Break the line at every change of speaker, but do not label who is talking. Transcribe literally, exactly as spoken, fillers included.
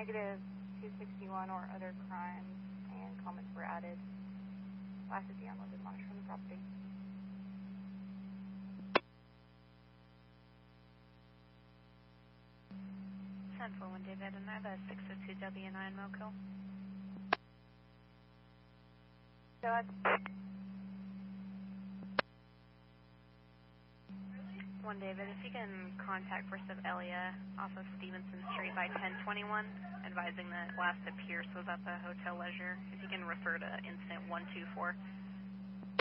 negative two sixty-one or other crimes, and comments were added. Last is the unloaded monitor from the property.
ten four one David, and I have a six oh two W nine Moco.
So that's
one David, if you can contact First of Elia off of Stevenson Street by ten twenty-one, advising that last of Pierce was at the Hotel Leisure. If you can refer to incident one two four.